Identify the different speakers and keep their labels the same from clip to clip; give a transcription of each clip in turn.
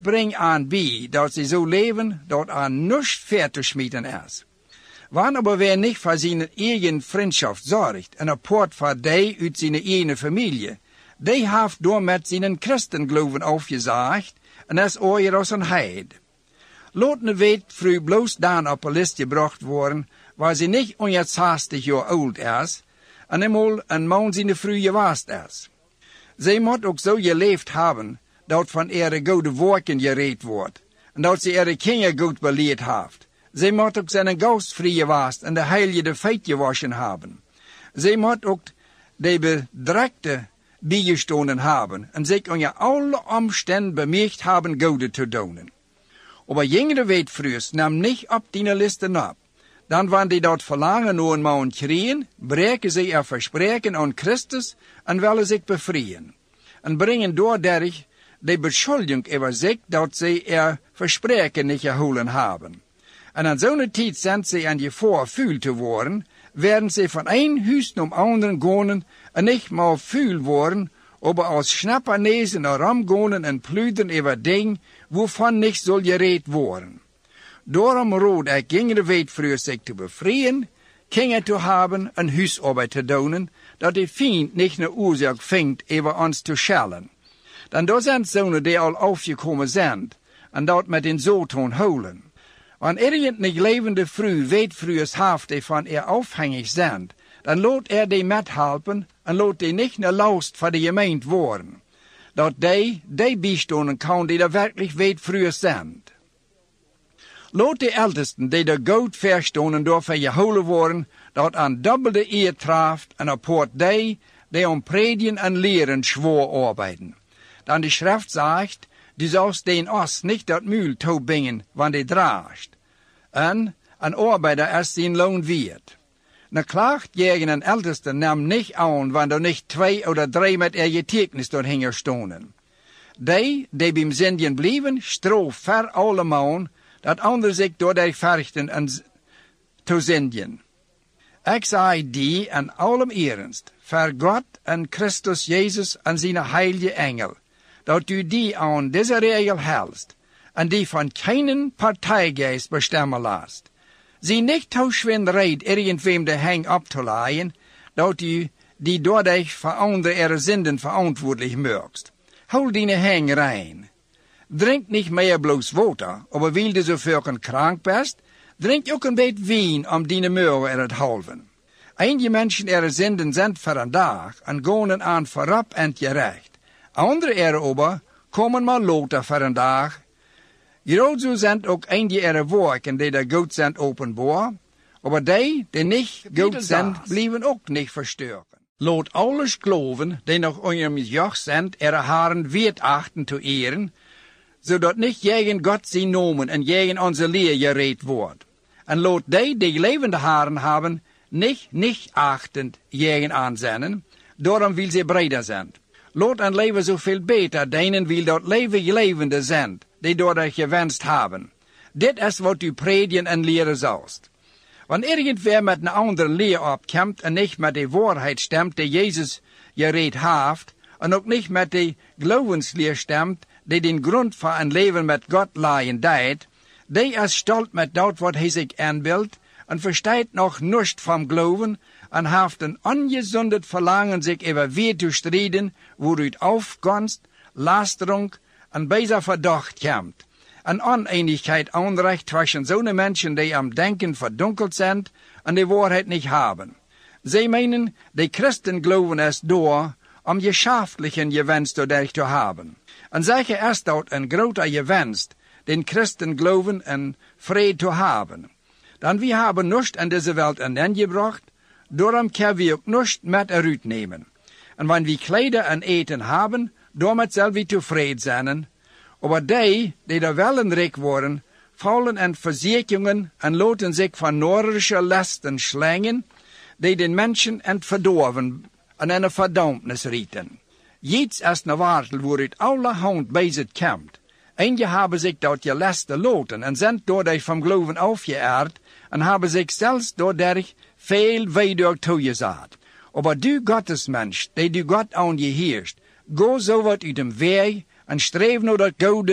Speaker 1: bring aan bij, dat ze zo leven, dat aan niets ver te schmieden is. Wanneer aber wer niet voor zijn eigen vriendschap zorgt, en apart voor die uit zijn eigen familie, die heeft door met zijn christengeloven afgezaagd, en is ooit als een heid. Laat ne weet vroeg bloos dan op een list gebracht worden, waar ze niet 160 jaar oud is, en eenmaal een man zijn vroeg gewaast is. Zij moet ook zo geleefd hebben, dat van ihre goede werken gereed wordt, en dat ze ihre kinderen goed beleerd heeft. Zij moet ook zijn gastvrij gewaast en de heilige de feit gewaschen hebben. Zij moet ook de bedreigde bijgestonden hebben, en zich onder alle omstanden bemerkt hebben goede te doen. Aber jengere weet vroeger nam niet op die listen op. Dan wanneer die dat verlangen naar een man kriegen, breken ze er verspreken aan Christus en willen zich bevrijen. En brengen doordat de beschuldiging over zich dat ze er verspreken niet gehouden hebben. En aan zo'n tijd zijn ze aan je voorvuil te worden, werden ze van een huis naar anderen gaan en niet maar vuil worden, aber als schnappernezen erom gaan en pluderen over dingen, waarvan niet zal gereed worden. Daarom rood ik jengere weet vroeger zich te bevrijen, kinderen te hebben en huisarbeid te doen, dat de vijand niet een oorzaak vindt over ons te schellen. Dan daar zijn zonen die al afgekomen zijn, en dat met een zoon houden. Wanneer irgend niet levende vrouw weet vroeger heeft die van afhängig zijn, dan laat die methelpen en laat die niet naar last voor de gemeente worden. Dat die bijstonden kan die er werkelijk weet vroeger zijn. Laat de ältesten die er goed verstonden door gehouden worden, dat aan dubbelde eer traft en apart die om predigen en leren zwaar arbeiden. Dan de schrift zegt, du sollst den os niet dat muil toebingen, wanneer die draagt. En een arbeider is zijn loon waard. Ne klacht tegen een älteste nam niet aan, wanneer niet 2 of 3 met getuigenis door hingen stonden. Die bij zendien blijven, stroof ver allemaal, dat anderen zich door die verrichten en te zendien. Ik zei die en allem ernst, voor God en Christus Jezus en zijn heilige engel, dat u die aan deze regel helst, en die van keinen partijgeest bestemmen laat. Zie niet te schwindereid irgendwem de hang op te leien, dat u die doordat voor andere zinden verantwoordelijk maakt. Hou die hang rein. Drink niet meer bloos water, aber wil je zoveel krank best, drink ook een beetje wien om die meuren het halven. Einige mensen zinden zijn voor een dag en gaan aan voorop en gerecht. Andere ober komen maar later voor een dag. Zo zijn ook eindige werken die goed zijn openbaar, aber die niet goed zijn, blijven ook niet verstoren. Laat alles geloven die nog onder misjocht zijn, haren weert achten te eren, zodat niet tegen God zijn nomen en tegen onze leer gereed wordt. En laat die levende haren hebben, niet achtend tegen aanzennen, daarom wil ze breder zijn. Laat een leven zoveel beter denen wil dat levende zijn, die door dat gewenst hebben. Dit is wat u predigen en leren zalst. Wanneer irgendwer met een andere leer opkomt en niet met de waarheid stemt die Jezus gereed heeft, en ook niet met de geloofsleer stemt die den grond voor een leven met God leien deed, die is stolt met dat wat hij zich aanbeeldt en verstaat nog niets van geloven en heeft een ongezondet verlangen zich over weer te strijden, waaruit afgunst, lastering en bijzonder verdacht komt. Een oneenigheid aanrecht tussen zo'n mensen die am denken verdunkeld zijn en de waarheid niet hebben. Zij menen, de christen geloven is door om geschaftlichen gewenst dadurch te hebben. En zeggen is dat een groter gewenst, den christen geloven en vrede te hebben. Dan we hebben niets in deze wereld aangebracht, daarom kunnen we ook niets met eruit nemen. En wanneer we kleider en eten hebben, daarmee zullen we tevreden zijn. Aber die er wel een rijk worden, vallen in verzekeringen en laten zich van noordische lasten slengen, die den mensen en verdorven en in een verdampnis rieten. Iets is een wartel waaruit allerhand bezig komt. Eenigen hebben zich dat je lasten loten en zijn doordat van geloven afgeëerd en hebben zich zelfs doordat veel weder toegezet. Aber du Gottesmensch, die du God aan je heerst, go zo wat uit hem weg en streef naar dat goede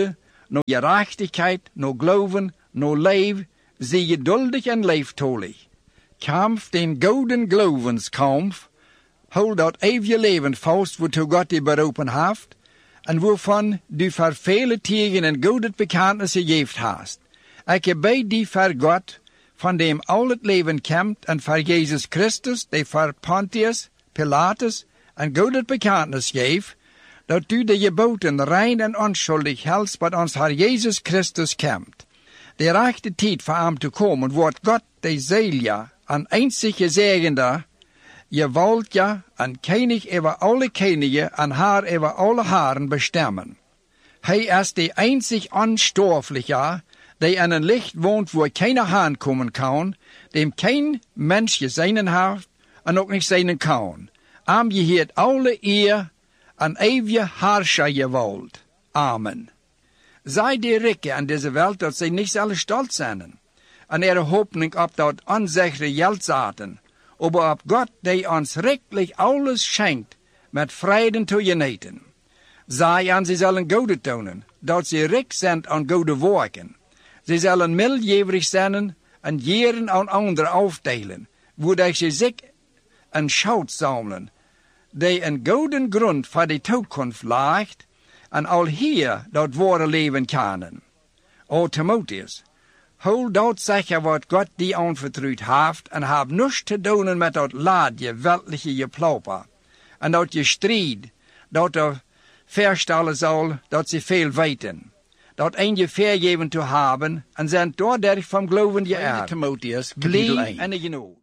Speaker 1: no gerechtigkeit, no glauben, no leef, zie geduldig en leeftolig. Kampf den gouden glaubenskampf, hol dat eeuwige leven vast, waartoe God die beroepen heeft, en waarvan du voor vele tegen en goede bekentenis gegeven hast. Ik gebed die voor God, van dem al het leven komt, en voor Jezus Christus, die voor Pontius, Pilatus, en goede bekentenis geeft, dat du de geboten rein en onschuldig helst, wat ons Heer Jezus Christus komt. De rechte tijd voor hem te komen, wordt God de Zelia, en einzig gezegende, je wilt ja een koning over alle koningen en haar over alle haren bestemmen. Hij is de einzig onsterfelijke, die in een licht woont waar keine haan komen kan, dem geen mens gezien heeft en ook niet zijn kan. Je heert alle eer en eeuwige harscher gewollt. Amen. Zij die rijken in deze wereld dat zij niet zullen stolz zijn, en ihre hoopning op dat onzegre geld zaten, aber op God die ons rijkelijk alles schenkt, met vrede te genieten. Zij en ze zullen goede tonen, dat ze rijk zijn aan goede werken. Ze zullen mildgevig zijn en jaren aan anderen afdelen, waardoor ze zich een schat zamelen, die een gouden grond voor de toekomst legt, en al hier dat ware leven kunnen. O Timotheus, hol dat zeker wat God die aanvertrouwd heeft, en heb niets te doen met dat laadje weltliche geplauper, en dat je strijd, dat er verstellen zal dat ze veel weten, dat een je vergeven te hebben, en zijn doordat van geloven je er.
Speaker 2: Timotheus,
Speaker 1: Blijf en genoeg.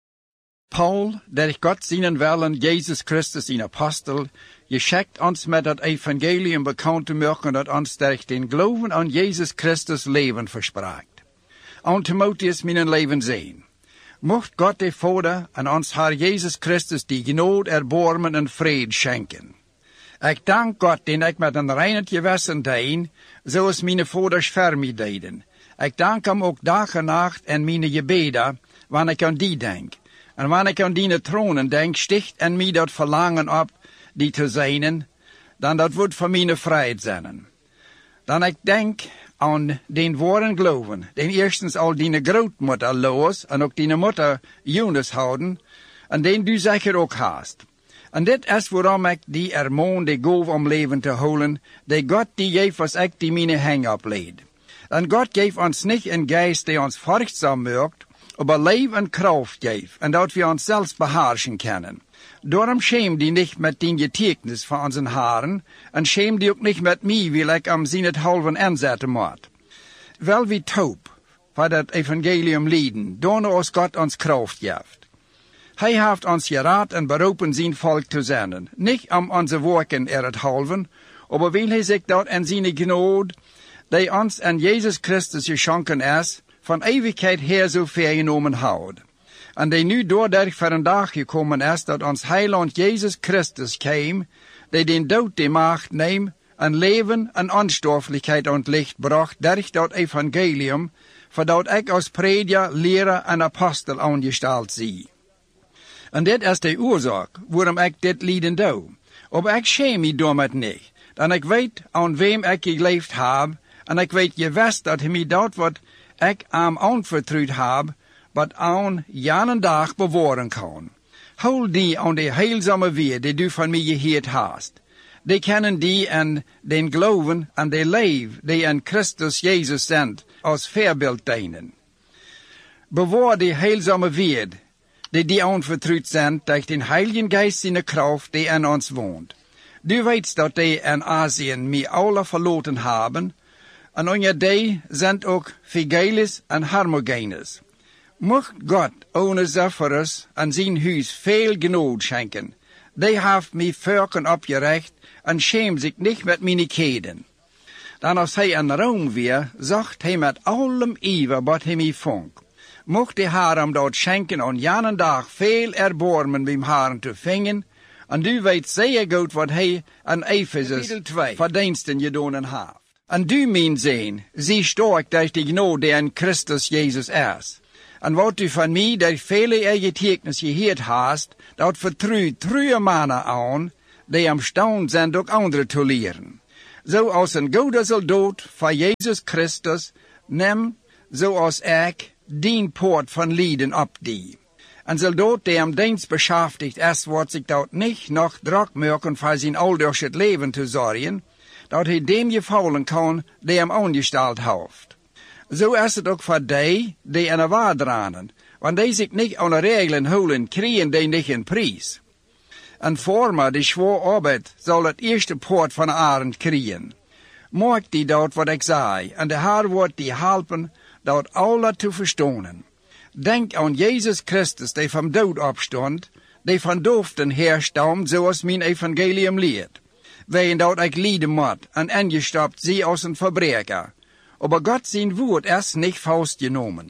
Speaker 1: Paul, der Gott zijn willen, Jezus Christus in Apostel, geschickt ons met het evangelium bekend te maken dat ons durch den geloven aan Jezus Christus leven verspraakt. Aan Timotheus mijn leven zijn. Mocht God de Vader en ons Heer Jezus Christus die genade, erbarmen en vrede schenken. Ik dank God, den ik met een reinheid gewassen dien, zoals mijn vaders voor mij deden. Ik dank hem ook dag en nacht en mijn gebeden, wanneer ik aan die denk. En wanneer ik aan die tronen denk, sticht en mij dat verlangen op die te zijn, dan dat wordt voor mijn vrijheid zijn. Dan ik denk aan den woorden geloven, den eerstens al die grootmoeder Lois en ook die moeder Jonas houden, en den du zeker ook haast. En dit is waarom ik die ermoon de goof om leven te houden, die God die geeft als ik die mine hang opleid. En God geeft ons niet een geest die ons vruchtzaam maakt, aber leven en kracht geeft, en dat we ons zelfs beheerschen kunnen. Daarom schäm die niet met die geteknis van onze haren, en schäm die ook niet met mij, wil ik am zien het halven inzetten moet. Wel wie taub, voor dat evangelium lieden, dan als God ons kracht geeft. Hij heeft ons geraad en beroepen zijn volk te zenden, niet om onze werken het halven, aber wil hij zich dat en zijn genade, die ons en Jezus Christus geschonken is, van eeuwigheid her zo vergenomen houdt. En die nu doordat voor een dag gekomen is, dat ons heiland Jezus Christus kwam, die den dood de macht neemt, en leven en onsterfelijkheid ontlicht bracht, durch dat evangelium, voordat ik als prediker, leraar en apostel aangesteld zie. En dit is de oorzaak waarom ik dit lieden doe. Maar ik schäm me daarmee niet, dan ik weet aan wem ik geleefd heb, en ik weet gewest dat hij mij dat wat ik aan aanvertrouwd heb, wat aan jan en dag bewaren kan. Hou die aan de heilzame weer die du van mij gehoord hast. Die kennen die en den geloven en de leef die in Christus Jezus zijn, als voorbeeld dienen. Bewaar die heilzame weer, die aanvertrouwd zijn, durch den Heiligen Geist zijn kracht die in ons woont. Du weet dat die in Azië mij alle verloren hebben, en onder die zijn ook Figelis en Hermogenes. Mocht God ohne Zephyrus en zijn huis veel genade schenken. Die heeft mij volken opgerecht en schämt zich niet met mijn keden. Dan als hij in Rome weer, zag hij met allem ijver wat hij mij vond. Mocht de Heer hem dat schenken en jan en dag veel erbarmen bij hem te vingen, en du weet zeer goed wat hij aan Ephesus verdiensten gedaan heeft. En du, mijn zoon, zie sterk durch die genade die in Christus Jezus is. En wat du van mij durch vele getekens gehoord hast, dat vertrouwt true mannen aan, die am staun zijn ook anderen te leren. Zoals een goede soldaat van Jezus Christus, neem zoals ik dien poort van lijden op die. Een soldaat die am dienst beschäftigt is, wordt zich dat niet nog druk maken voor zijn ouders het leven te zorgen, dat hij dem gevallen kan die hem aangesteld heeft. Zo is het ook voor die in de waarde ranen, want die zich niet aan de regelen houden, krijgen die niet een prijs. Een vormer die zwaar arbeid zal het eerste poort van de arend krijgen. Maak die dat wat ik zei, en de Heer wordt die helpen dat alle te verstaan. Denk aan Jezus Christus, die van dood opstond, die van doofden herstamt, zoals mijn evangelium leert. Wegen dat ik lijden moet en ingestapt zie als een verbreker. Maar God zijn woord is niet vastgenomen.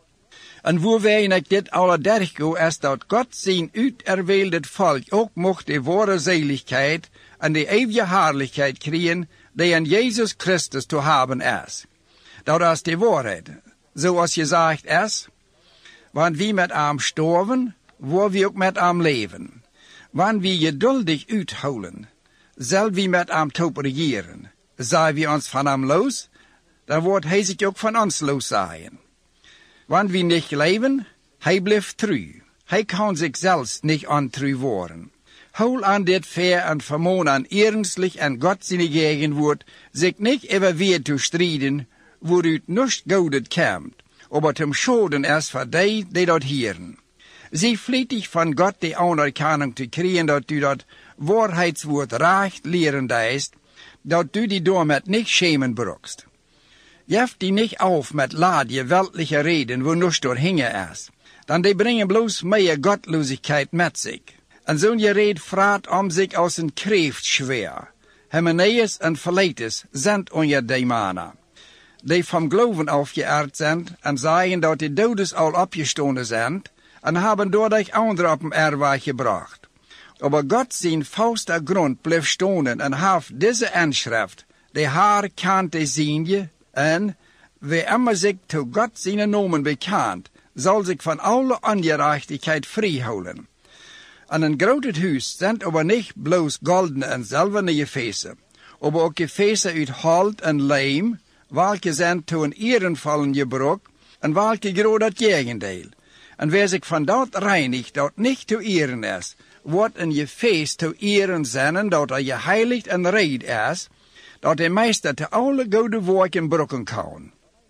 Speaker 1: En waarwegen ik dit alle dergo is dat God zijn uiterwählte volk ook mocht de ware zaligheid en de eeuwige heerlijkheid krijgen die in Jezus Christus te hebben is. Dat is de waarheid, zoals gezegd is, want wie met hem sterven, waar we ook met hem leven. Want wie geduldig uithouden, zal wie met hem top regeren. Zijn we ons van hem los, dan wordt hij zich ook van ons los zijn. Want wie niet leven, hij blijft trouw. Hij kan zichzelf niet ontrouw worden. Hou aan dit ver en vermoon aan ernstlich en God zijn gegenwoord, zich niet even weer te strijden, waaruit niets godet komt, aber zum Schoden is voor die dat hieren. Zie vlietig van God de anerkenning te krijgen dat u dat waarheidswoord recht leren is, dat u die door met niet schemen brukst. Jeft die niet auf met laadje weltliche reden, wo niets door hingen is, dan die brengen bloos meer godlosigheid met zich. En zo'n gereed vraat om zich als een kreeft schwer. Hymenaeus en Philetus zijn onder die mannen, die van geloven afgeëerd zijn en zeggen dat de dodes al opgestonden zijn en hebben doordat anderen op een erweg gebracht. Maar God zijn vaste grond blijft stonden en heeft deze inschrift, de haar kent de zienje, en wie immer zich tot God zijn nomen bekend, zal zich van alle ongerechtigheid vrijhouden. En een groot huis zijn aber niet bloos goldene en zilverne gefeesten, maar ook gefeesten uit hout en leem, welke zijn toe een ehrenvallen gebruikt, en welke groot het tegendeel. En wie zich van dat reinigt, dat niet te eren is, wordt een gefeest te eren zijn, dat er geheiligd en reed is, dat de meester te alle goede werken brukken kan.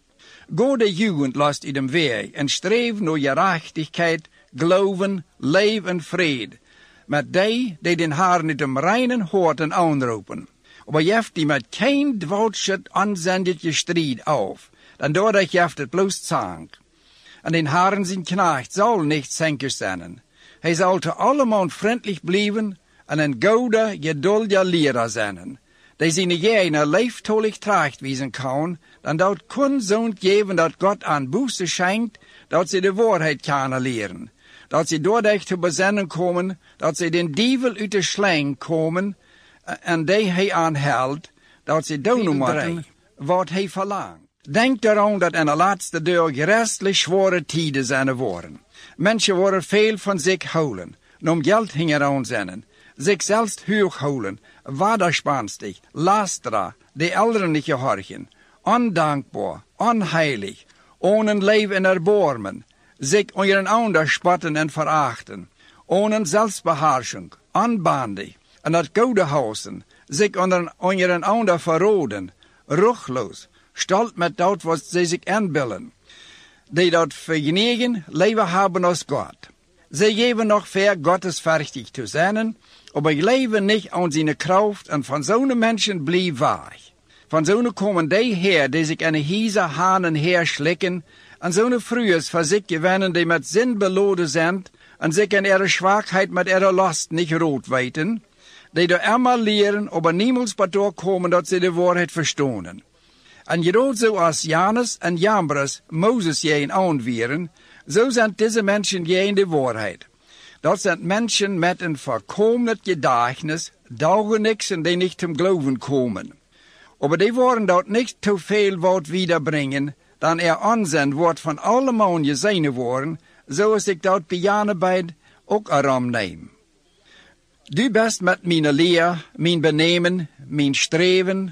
Speaker 1: Goede jugend last in dem weg en streef naar gerechtigheid, geloven, leven en vrede, met die den Herrn in dem reinen horten aanroepen. Maar jeft die met geen dwaalschut aanzendige strijd auf, dan doordat jeft het bloos zank. En den Herrn zijn knecht zal niet zenkers zijn. Hij zal te allemaal vriendelijk blijven en een goede, geduldige leraar zijn. Die zijn jene leeftolig tracht wezen kan, dan dat kon zo'n geven dat God aan boete schenkt, dat ze de waarheid kunnen leren. Dat ze doordat te bezinnen komen, dat ze den dievel uit de slang komen, en die hij aanhoudt, dat ze doen moeten wat hij verlangt. Denk eraan dat in de laatste dag gerestelijk zware tijden zijn worden. Mensen worden veel van zich houden, om geld hingeraan zijn, zichzelf hoog houden, wederspenstig, lastera, de elderen niet gehorchen, ondankbaar, onheilig, ohne leven en erbarmen, zich onder een ander spotten en verachten, ohne zelfbeheersching, onbandig, en dat goede huizen, zich onder een ander verroden, ruchloos, stolt met dat wat ze zich inbillen, die dat vergnegen leven hebben als God. Ze geven nog ver gottesverichtig te zijn, maar leven niet aan zijn kracht en van zo'n mensen blijf weg. Van zo'n komen die her die zich in hieze hanen herslikken en zo'n vroegers voor zich gewinnen die met zin beloden zijn en zich in ihre zwakheid met ihre last niet rood weten, die door immer leren, maar niemals bedoor komen dat ze de waarheid verstaan. En gerade zoals Janus en Jambres Moses jeen aanwieren, zo zijn deze mensen jeen de waarheid. Dat zijn mensen met een voorkomend gedächtnis, daugenixen die niet zum geloven komen. Maar die worden dat niet te veel wat wiederbrengen, dan aanzien wordt van allemaal gezien worden, zoals ik dat bij ook erom neem. Du best met mijn leer, mijn benemen, mijn streven,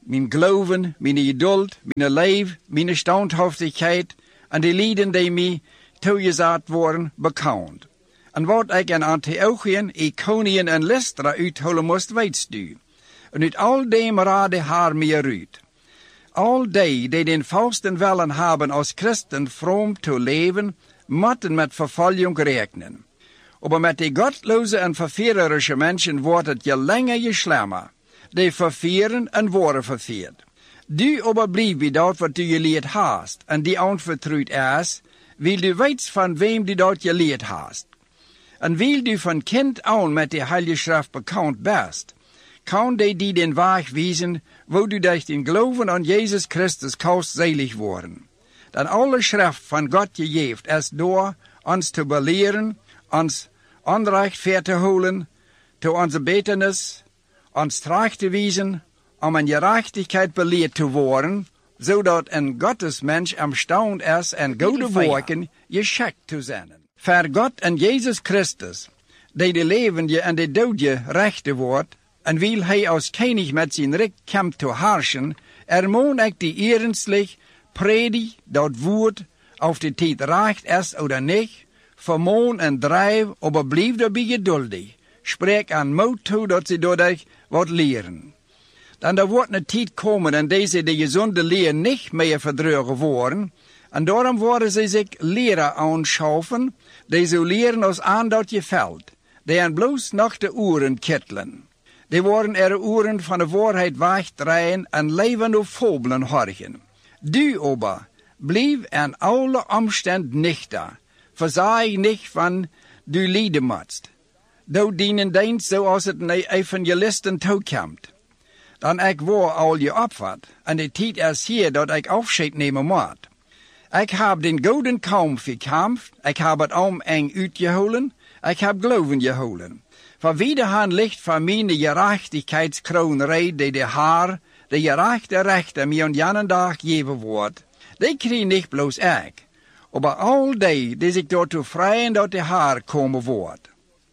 Speaker 1: mijn geloven, mijn geduld, mijn leven, mijn standhaftigheid en de lieden die mij toegezet worden bekend. En wat ik in Antiochië, Iconium en Lystra uitholen moest weetstu. En uit al dem raadde haar meer uit. Al die den volsten willen hebben als christen vroom te leven, moeten met vervolging rekenen. Maar met die godloze en ververerische mensen wordt het je langer je schlimmer. Die ververen en worden verveerd. Du aber blijf bij dat wat du je leerd hast, en die aanvertrouwd is, wil du weet van wem du dat je leerd hast. En wil du van kind aan met de Heilige Schrift bekend best, kan die den weg wijzen, wo du durch den geloven aan Jezus Christus kannst selig worden. Dan alle Schrift van God gegeven is door ons te beleren, ons onrecht ver te holen, te onze beternis, ons terecht te wijzen, om in gerechtigheid beleerd te worden, zodat een Gottesmensch imstand is en goede werken geschikt te zijn. Voor God en Jezus Christus, die de levende en de dode rechte wordt, en wil hij als koning met zijn rijk komt te heersen, moet ik die ernstig predig dat woord of de tijd recht is of niet, vermoon en drijf, maar blijf daarbij geduldig. Spreek aan moed toe dat ze dadurch wat leren. Dan er wordt een tijd komen en deze de gezonde leer niet meer verdrugen worden, en daarom worden ze zich leren aanschaffen, die zo leren als aan dat je veld, die aan bloos nog de oren kittelen. Die worden er oren van de waarheid wegdraaien en levende fabelen horchen. Du aber, blijf aan alle omstand nuchter, verzaag niet van du lijden moet. Doe dienen dienst zoals het een evangelisten toekomt. Dan ik word al je opvat, en de tijd is hier dat ik afscheid nemen moet. Ik heb den gouden kamp gekämpft, ik heb het om eng uitgeholen, ik heb geloven geholen. Van wederhaan ligt van mijn gerechtigheidskroon reed die de Haar, de gerechte rechter mij aan jannen dag geven wordt. Die krijg niet bloos ik, maar al die zich daartoe vrijen dat de Haar komen wordt.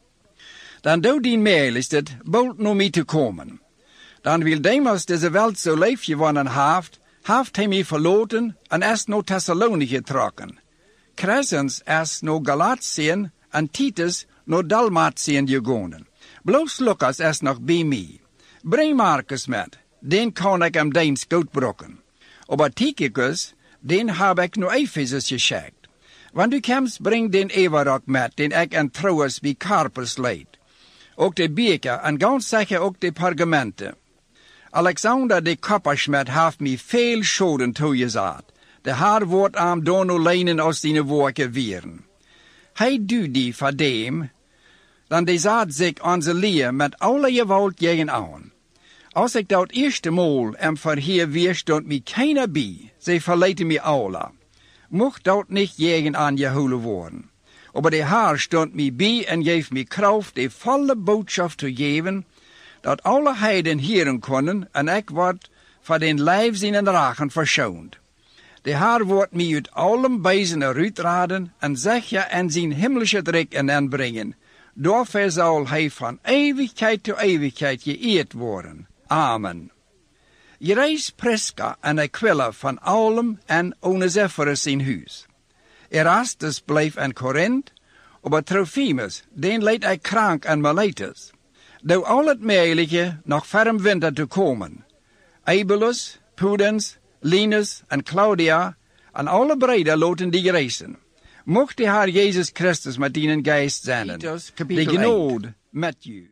Speaker 1: Dan doe die mail is het bold naar mij te komen. Dan wil demals deze welt zo lief gewonnen heeft hij mij verloten en is naar Thessaloniki getrokken. Crescens is naar Galatien en Titus naar Dalmatien gegaan. Bloos Lucas is nog bij mij. Breng Marcus met, den kan ik hem dienst goed brokken. Maar Tychicus, den heb ik naar Ephesus geschikt. Want u komst, breng den Everok met, den ik en trouwens bij Carpus leid. Ook de beker en ganz zeker ook de pergamenten. Alexander de Koppersmet heeft mij veel schoden toegezet. De haar wordt aan dono leinen als die woorden wieren. Hij doet die voor dem, dan die zet zich onze leer met alle gewalt tegen aan. Als ik dat eerste maal en verheer weer stond mij keiner bij, ze verleten mij alle. Mocht dat niet tegen aan gehouden worden. Maar de Heer stond mij bij en geeft mij kracht de volle boodschap te geven, dat alle heiden hieren konden en ik word voor den lijf zijn ragen verschoond. De Heer wordt mij uit allem bijzen eruitraden en zeg je en zijn himmlische drek en aanbrengen. Daarvoor zal hij van eeuwigheid tot eeuwigheid geëerd worden. Amen. Je reis Prisca en Aquila van allem en Onesiphorus in huis. Erastus bleef in Korinthe, maar Trophimus, den leed ik krank en maletus. Door al het mogelijke nog ferm winter te komen. Eubulus, Pudens, Linus en Claudia en alle breiden loten die reizen. Mocht de Heer Jezus Christus met dienen geest zenden. De genade met u.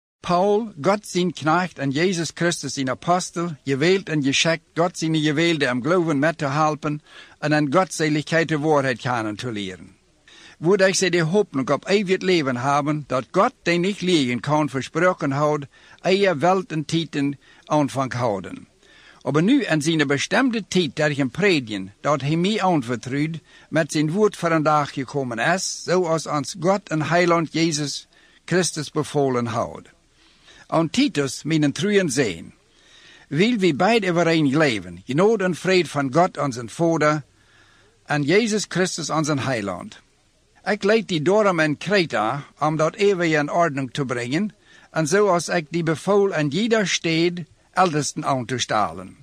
Speaker 1: Paul, God zijn knecht en Jezus Christus zijn apostel, gewählt en geschikt, God zijn gewählte am geloven met te helpen en aan Gottseligkeit de waarheid kennen te leren. Woord ik ze de hoopning op eeuwig leven hebben, dat God, die niet liegen kan, versproken houdt, eier welt en tijden aanvang houden. Maar nu in zijn bestemde tijd dat ik predigen, dat hij mij aanvertrouwt, met zijn woord voor een dag gekomen is, zoals ons God en Heiland Jezus Christus bevolen houdt. Aan Titus, mijn trouwen zijn, wil we beide overeen leven, genade en vrede van God onze Vader en Jezus Christus onze Heiland. Ik leid die daarom in Kreta, om dat eeuwig in ordning te brengen, en zoals ik die bevoel aan jeder stad ältesten aan te stellen.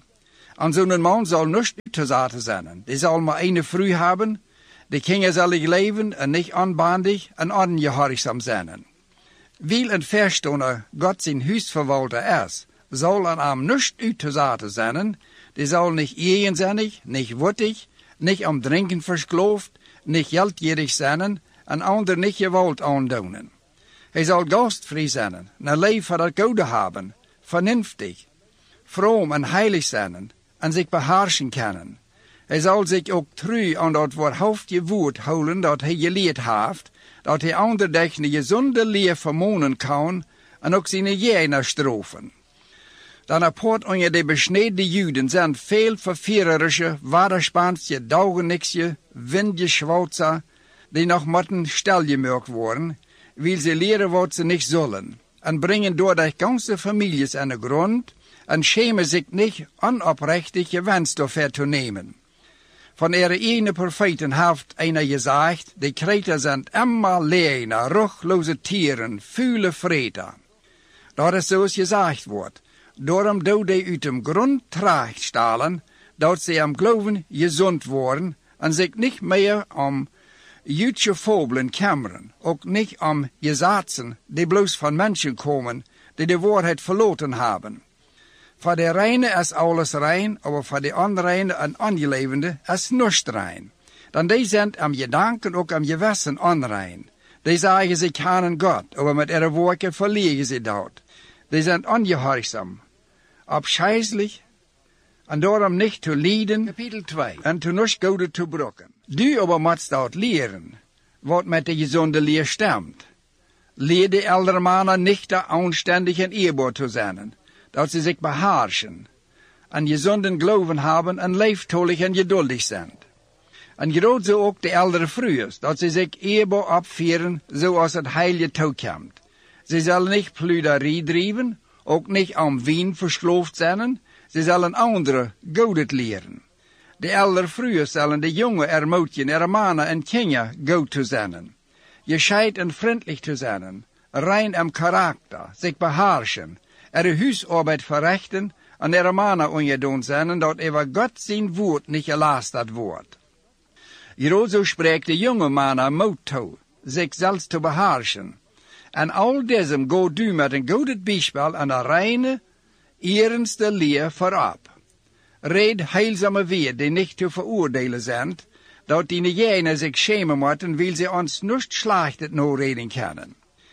Speaker 1: An zo'n man zal niets uit te zaten zijn. Die zal maar een vrouw hebben, die kinderzalig leven en niet onbandig en ongehoorzaam zijn. Wiel een verstående God zijn huisverwalter is, zal aan hem niets uit te zaten zijn. Die zal niet eigenzinnig, niet wuttig, niet om drinken verslaafd, niet geldgierig zijn en ander niet geweld aandoen. Hij zal gastvrij zijn, een leven voor het goede hebben, vernünftig, vroom en heilig zijn en zich beheersen kunnen. Hij zal zich ook trouw aan dat waarhaftige woord houden dat hij geleerd heeft, dat hij ander durch een gezonde leer vermonen kan en ook zijn jener strofen. Dan apart onder de besneden Juden zijn veel verführerische, wederspansche, daugenixje, windgeschwalzer, die nog moeten stilgemerkt worden, wil ze leren wat ze niet zullen, en brengen door de ganze families aan de grond, en schämen zich niet onoprechtig gewenst dafür te nemen. Van ihre ene profeten heeft einer gezegd, de Kreter zijn immer leene, ruchloze tieren, vuile vreten. Dat is zoals gezegd wordt. Daarom doet hij uit dem grond tracht stalen, dat ze am geloven gezond worden en zich niet meer om Jutje fabelen kammeren, ook niet om gezaten die bloos van mensen komen, die de waarheid verloten hebben. Voor de reine is alles rein, maar voor de onreine en ongelevende is niets rein. Dan die zijn am gedanken ook am gewissen onrein. Die zeggen ze kennen God, maar met ihre woorden verliegen ze dat. Die zijn ongehoorzaam, abscheißlich, en daarom niet te lijden, Kapitel 2, en te niets goede te brokken. Du aber moet dat leren, wat met de gezonde leer stemt. Leer de eldere mannen niet de aanständig en eerbaar te zijn, dat ze zich beheersen, en gezonden geloven hebben en leeftolig en geduldig zijn. En groot zo ook de eldere vrouwen, dat ze zich eerbaar opvieren, zoals het heilige toekomt. Ze zullen niet pluderie drijven, ook niet om wien verslaafd zijn, ze zullen anderen goed leren. De eldere vrouwen zullen de jonge ermoedigen, er mannen en kinderen goed te zijn. Gescheid en vriendelijk te zijn, rein am karakter, zich beheersen, huisarbeid verrichten en ihre mannen ongedaan zijn, dat over God zijn woord niet gelasterd wordt. Hierover spreekt de jonge mannen moed toe, zich zelfs te beheersen. En al deze gaat du met een goed bijspel en een reine, eerste leer voorop. Red heilzame weer die niet te veroordelen zijn, dat die jenen zich schämen moeten, wil ze ons niet slechtet nooreden kunnen.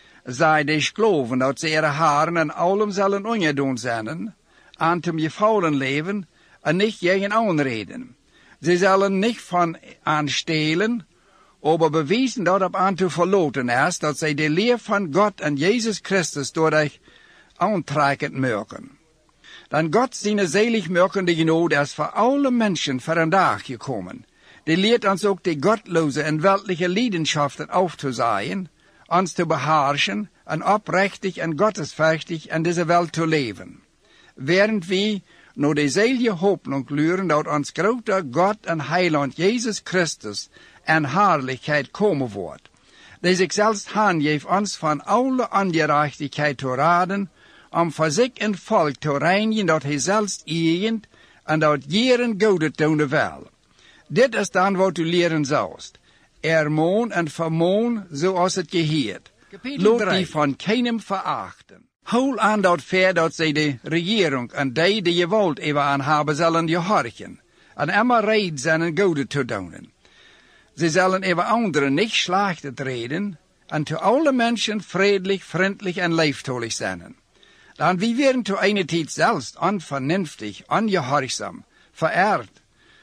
Speaker 1: Zij die geloven dat ze ihre haren en allem zullen ongedaan zijn, aan te gevouwen leven en niet tegen aanreden. Ze zullen niet van aanstelen, maar bewijzen dat op aan te verloten is, dat zij de leer van God en Jezus Christus door zich aantrekkend merken. Dan God zijn zaligmakende genade is voor alle mensen voor een dag gekomen. Die leert ons ook de gottloze en weltliche leidenschaften auf te zaaien, ons te beheersen en oprechtig en gottesfürchtig in deze wereld te leven. Während wir naar de zelige hoopnung luren dat ons grote God en Heiland Jezus Christus en herrlichkeit komen wordt. Die zich zelfs aangeeft ons van alle ongerechtigheid te raden, om voor zich en volk te reinigen dat hij zelfs eigent en dat jeren goede doen wil. Dit is dan wat u leren zoust. Ermoon en vermoon zoals het geheert. Laat die van keinem verachten. Hou aan dat ver dat zij de regering en die geweld even aan hebben zullen gehorchen. En immer reid zijn en goede te doen. Ze zullen even anderen niet slecht reden en te alle mensen vriendelijk, vriendelijk en leeftolig zijn. Dan wie werden te eine tijd zelfs onvernünftig, ongehoorzaam, verehrt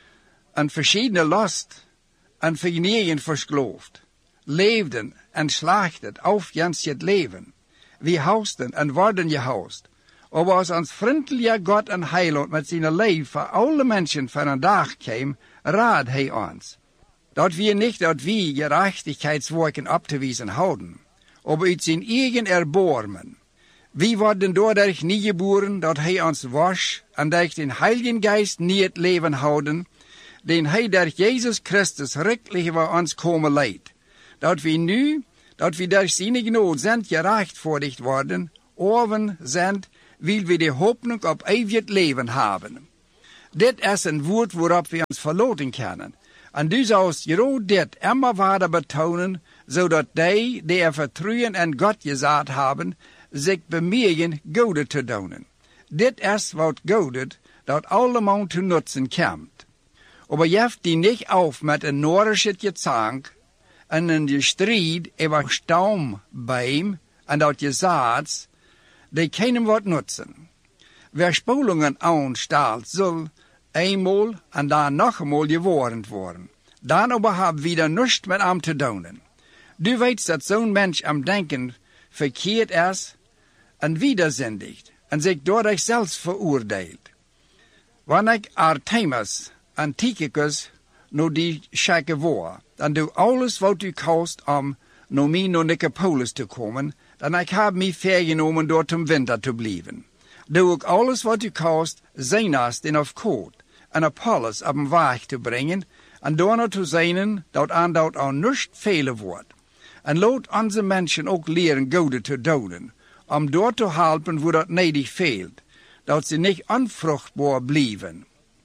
Speaker 1: en verschiedene last en vergnegen verslaafd, leefden en slachtet auf jans het leven. Wie hausten en worden gehaust. Maar als ons vriendelijke God en Heiland met zijn leven voor alle mensen van een dag kwam, raad hij ons. Dat wir niet dat wie gerechtigheidswerken op te wijzen houden, maar uit zijn eigen erbarmen. Wie worden doordat niet geboren, dat hij ons was en durch den Heiligen Geist niet het leven houden, den hij durch Jezus Christus rechtlich voor ons komen leidt. Dat we nu, dat we durch zijn genade zijn gerechtvaardigd worden, oven zijn, wil we de hoopnung op eeuwig leven hebben. Dit is een woord waarop we ons verlaten kunnen. En du zoust juist dit immer verder betonen, zodat die er vertrouwen en God gezet hebben, zich bemühen goede te doen. Dit is wat godet, dat allemaal te nutzen komt. Aber jeft die niet auf met een Noordische gezang en een strijd over staumbeim en dat gezegd, die kunnen wat nutzen. Wer spulingen aanstelt, zal eenmaal en dan nog eenmaal gewarnd worden. Dan aber hebben we dan niets met hem te doen. Du weet dat zo'n mens am denken verkeerd is en widerzindigt en zich door zichzelf veroordeelt. Wanneer ik Artemis en Tychicus nou die schikken voor, dan doe alles wat u kost om naar mij naar Nicopolis te komen, dan ik heb mij vergenomen door ten winter te blijven. Doe ook alles wat u kost, zenast en of koort, en Apollos op een weg te brengen, en daarna te zijn dat aan dat al niets velen wordt. En laat onze mensen ook leren goede te doen, om door te helpen waar dat nedig veelt, dat ze niet onvruchtbaar blijven.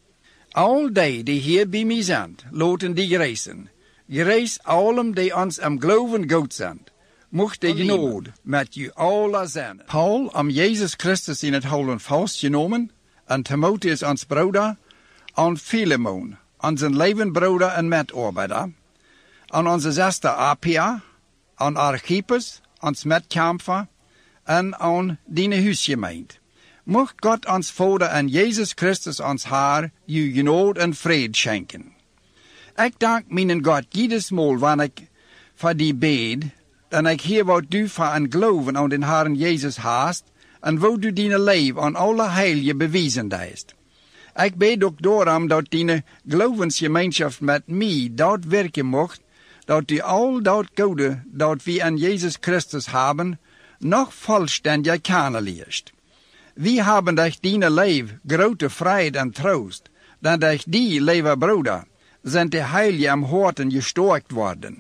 Speaker 1: Al die hier bij mij zijn, laten die gerezen. Gerees allen die ons am geloven goed zijn. Mocht de genade met u allen zijn. Paul, om Jezus Christus in het holen vastgenomen, en Timotheus ons broeder, en Philemon, onze levenbroeder en medarbeider, en onze zuster Apia, en Archippus, ons medkamper, en aan die huisgemeente. Mocht God ons Vader en Jezus Christus ons Heer, u genade en vrede schenken. Ik dank mijn God jedes Mal, wanneer ik voor die bid, en ik heer wat du voor een geloven aan den Herrn Jezus haast, en wat du die leven aan alle heiligen bewezen hebt. Ik bid ook daarom dat die gelovensgemeenschap met mij dat werken mocht, dat u al dat goede dat we aan Jezus Christus hebben, nog vollständig kennenleert. We hebben durch die leven grote vrijheid en troost, dan durch die, lieve broeder, zijn de heiligen am harten gestorkt worden.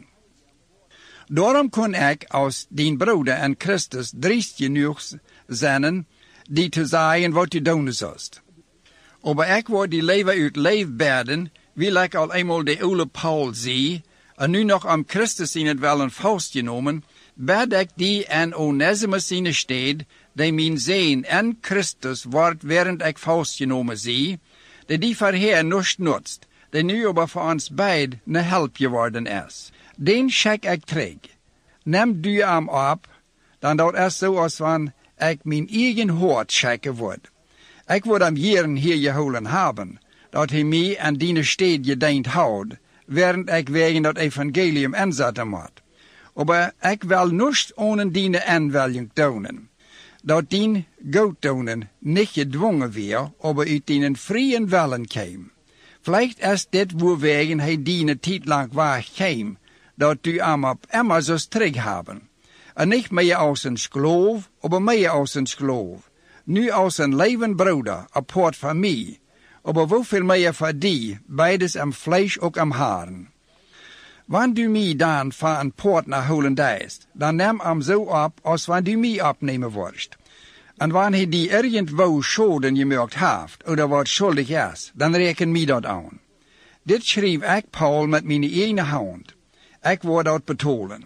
Speaker 1: Daarom kon ik als dien broeder en Christus driest genoeg zijn, die te zeggen wat u doen zult. Maar ik word die leven uit leefbaarden, wil ik al eenmaal de oude Paul zie, en nu nog om Christus in het wel vastgenomen, bid ik die en Onesimus in de stad, die mijn zijn en Christus wordt während ik vastgenomen zie, die verheer niets nutzt, die nu aber voor ons beid ne help geworden is. Den schik ik terug. Neem du hem op, dan dat is zoals van ik mijn eigen hart schikken word. Ik word hem hier geholen hebben, dat hij mij en die stad gediend houdt, während ik wegen dat evangelium inzetten moet. Maar ik wil niets ohne die aanwilling doen. Dat die goed doen niet gedwongen weer, maar uit die vrije willen kwam. Vielleicht is dit woorwegen hij die tijd lang weg kwam, dat u hem op immer zo terug hebben. En niet meer als een geloof, maar meer als een geloof. Nu als een leven broeder, apart van mij. Maar hoeveel meer voor die, beides am vlees ook am haren. Wanneer du mij dan van een partner holen deist, dan neem hem zo op als wanneer du mij opnemen wordt. En wanneer hij die irgendwo schulden gemaakt heeft, of wat schuldig is, dan reken mij dat aan. Dit schreef ik Paul met mijn ene hand. Ik word dat betolen.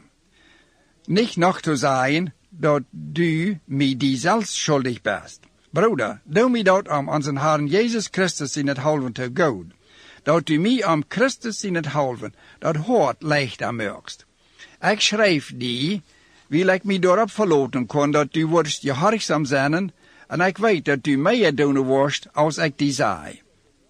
Speaker 1: Niet nog te zeggen dat du mij die zelfs schuldig bent. Broeder, doe mij dat om onze Herrn Jezus Christus in het halven te goed. Dat u mij om Christus in het halven, dat hart licht aan maakst. Ik schrijf die, wil ik mij daarop verlaten kon dat u wordt gehoorzaam zijn, en ik weet dat u meer doen wordt als ik die zei.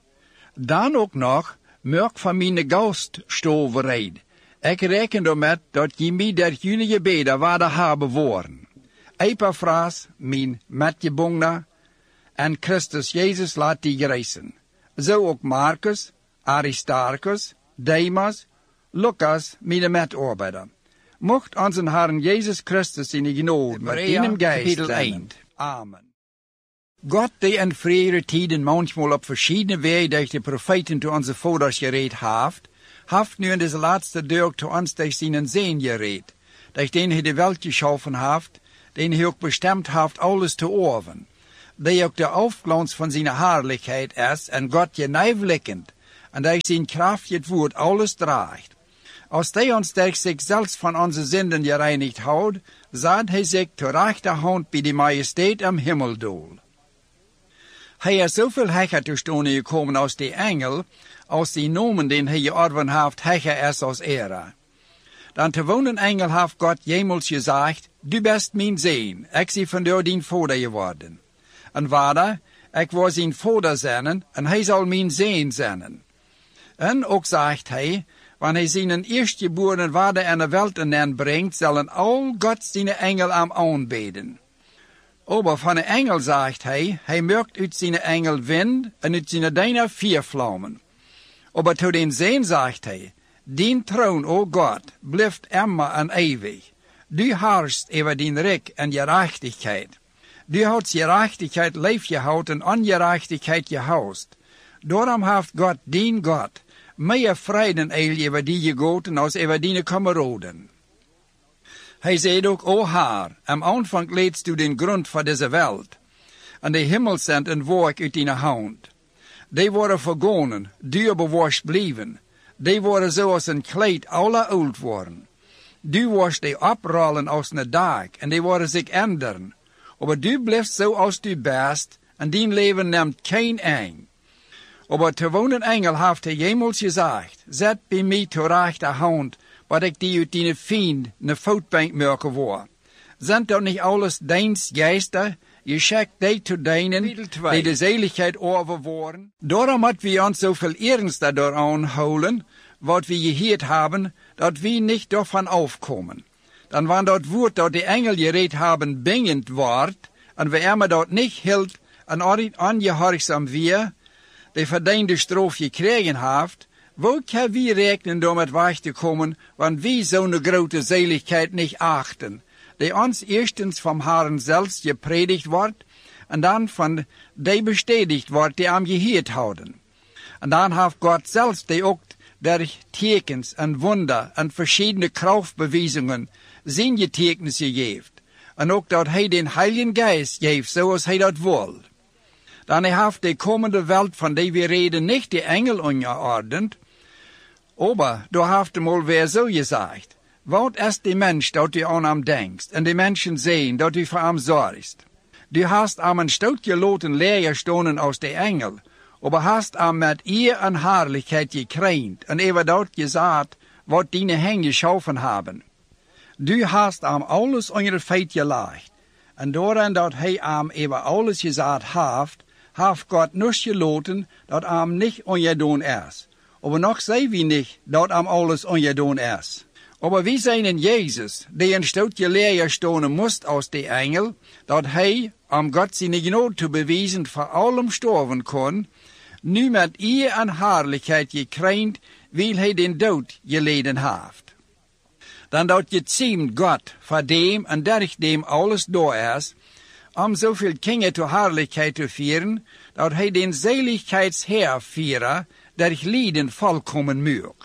Speaker 1: Dan ook nog, merk van mijn gaststoverheid. Ik reken ermee dat je mij der junige beder waarde hebben worden. Epaphras, mijn metgebongene, en Christus Jezus laat die gereizen. Zo ook Marcus, Aristarchus, Demas, Lucas, mijn medarbeider. Mocht onze Herrn Jezus Christus in de genade met in geest zijn. Amen. God die in frühere tijden manchmal op verschiedene wegen durch de profeten te onze vaders gereed heeft nu in deze laatste dag te ons durch zijn Zehn gereed, durch den hij de welt geschaffen heeft, den hij ook bestemd heeft alles te orven. die ook de aufglans van zijn Herrlichkeit is en God je nijvlikkend, en die zijn kracht het woord alles draagt. Als hij ons durch zich zelfs van onze zinden gereinigd houdt, zet hij zich ter rechterhand bij de majesteit am Himmeldoel. Hij is zoveel hecher te stonen gekomen als de engel, als die nomen den hij georven heeft hecher is als Era. Dan te wonen engel heeft God jemals gezegd, du best mijn zoon, ik zie van jou dien vader geworden. En vader, ik wil zijn vader zijn, en hij zal mijn zoon zijn. En ook zegt hij, wanneer hij zijn eerstgeboren vader in de wereld aanbrengt, zullen al God zijn engel am aanbeden. Aber van de engel zegt hij maakt uit zijn engel wind en uit zijn dijner vuurvlammen. Aber tot den zoon zegt hij, dien troon, o God, blijft immer en eeuwig. Du heerst over dien rijk en gerechtigheid. Du houdt gerechtigheid leef gehouden en ongerechtigheid gehoust. Daarom heeft God, dien God, meer vreden eil over die gegoten als over die kameraden. Hij zei ook, o Heer, am aanvang leedst du den grond van deze wereld, en de hemel zendt een werk uit die hand. Die worden vergonnen, du bewaarst blijven. Die worden zoals een kleed alle oud worden. Du wordt die oprollen als een dag, en die worden zich änderen. Aber du blijft zoals du best, en dien leven neemt geen eind. Aber te wonen engel heeft hij jemals gezegd, zet bij mij ter rechterhand, wat ik die uit die vriend ne voetbank maken wil. Zijn dat niet alles deins geister, je schickt die te deinen, die de zeligheid overworen? Daarom moet we ons zoveel ernst daaraan houden, wat we gehoord hebben, dat we niet daarvan afkomen. Dan wanneer dat woord dat de engel gereed hebben bingend wordt, en we immer dat niet hield, en ongehoorzaam weer, de verdiende straf gekregen heeft, wo kan we rekenen om het weg te komen, want we zo'n grote zeligheid niet achten, die ons eerstens van Herren zelfs gepredigt wordt, en dan van die bestätigt wordt die am gehoord houden. En dan heeft God zelfs die ook durch tekens en wunder en verschiedene krachtbewijzingen zijn getekenissen geeft. En ook dat hij den Heiligen Geist geeft, zoals hij dat wil. Dan heeft de komende wereld van die we reden niet de engel onderordend, aber du heeft hem alweer zo gezegd. Wat is de mens dat u aan hem denkst, en de mensen zien dat u voor hem zorgst. Du hast am een stoutje loten leer stonen als de engel, aber hast am met eer en herrlichheid gekrenkt, en even dat gezegd, wat die hen geschaffen hebben. Du hast am alles onder feit gelegd, en doordat dat hij am even alles gezegd heeft God niets geloten dat am niet ongedoen is. Aber nog zijn we niet dat am alles ongedoen is. Aber we zijn in Jezus, die een stoutje leer stonen moest als de engel, dat hij, om God zijn genade te bewijzen, voor allem sterven kon, nu met eer en herrlichheid gekrenkt, wil hij den dood geleden heeft. Dan dat je ziemt God voor dem en durch dem alles door is, om zoveel kingen te herrlichheid te vieren, dat hij den zeligheidsheer vieren, durch Lieden volkomen moet.